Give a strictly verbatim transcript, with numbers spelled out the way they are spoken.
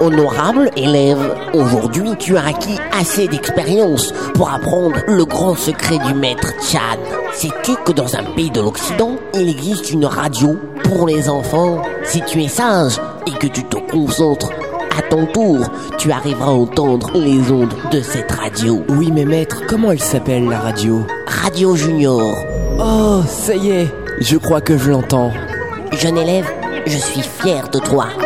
Honorable élève, aujourd'hui tu as acquis assez d'expérience pour apprendre le grand secret du maître Tchad. Sais-tu que dans un pays de l'Occident, il existe une radio pour les enfants? Si tu es sage et que tu te concentres, à ton tour, tu arriveras à entendre les ondes de cette radio. Oui, mais maître, comment elle s'appelle la radio? Radio Junior. Oh, ça y est, je crois que je l'entends. Jeune élève, je suis fier de toi.